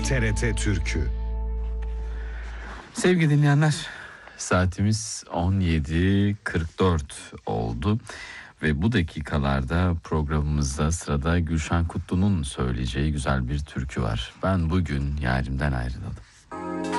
TRT Türkü. Sevgili dinleyenler, saatimiz 17.44 oldu ve bu dakikalarda programımızda sırada Gülşen Kutlu'nun söyleyeceği güzel bir türkü var. Ben bugün yarimden ayrıldım.